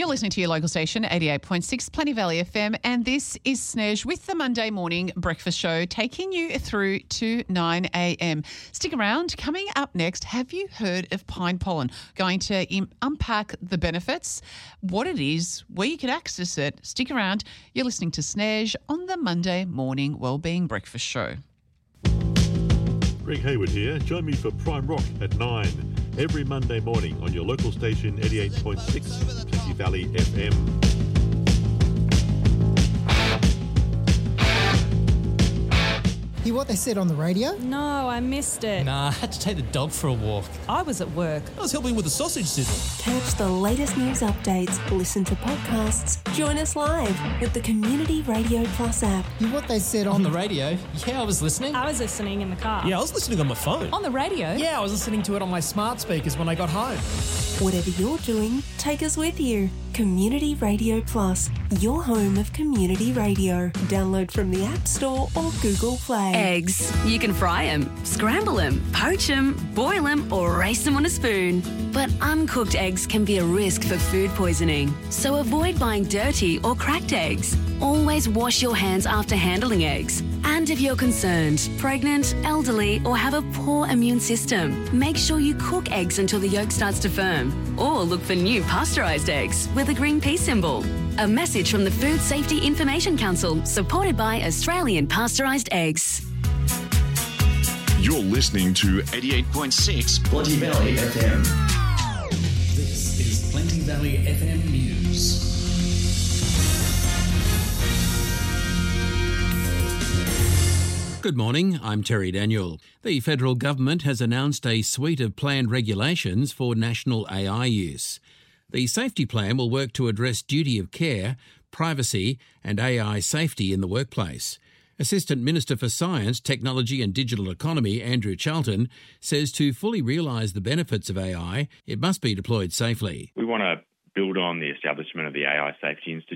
You're listening to your local station, 88.6 Plenty Valley FM, and this is Snej with the Monday Morning Breakfast Show, taking you through to 9 a.m. Stick around. Coming up next, have you heard of pine pollen? Going to unpack the benefits, what it is, where you can access it. Stick around. You're listening to Snej on the Monday Morning Wellbeing Breakfast Show. Greg Hayward here. Join me for Prime Rock at 9 every Monday morning on your local station 88.6 Plenty Valley FM. Hear what they said on the radio? No, I missed it. Nah, I had to take the dog for a walk. I was at work. I was helping with a sausage sizzle. Catch the latest news updates, listen to podcasts, join us live with the Community Radio Plus app. Hear what they said On the radio? Yeah, I was listening. I was listening in the car. Yeah, I was listening on my phone. On the radio? Yeah, I was listening to it on my smart speakers when I got home. Whatever you're doing, take us with you. Community Radio Plus, your home of community radio. Download from the App Store or Google Play. Eggs. You can fry them, scramble them, poach them, boil them, or race them on a spoon. But uncooked eggs can be a risk for food poisoning. So avoid buying dirty or cracked eggs. Always wash your hands after handling eggs. And if you're concerned, pregnant, elderly, or have a poor immune system, make sure you cook eggs until the yolk starts to firm. Or look for new pasteurised eggs with a green pea symbol. A message from the Food Safety Information Council, supported by Australian Pasteurised Eggs. You're listening to 88.6 Plenty Valley FM. This is Plenty Valley FM News. Good morning, I'm Terry Daniel. The federal government has announced a suite of planned regulations for national AI use. The safety plan will work to address duty of care, privacy and AI safety in the workplace. Assistant Minister for Science, Technology and Digital Economy, Andrew Charlton, says to fully realise the benefits of AI, it must be deployed safely. We want to build on the establishment of the AI Safety Institute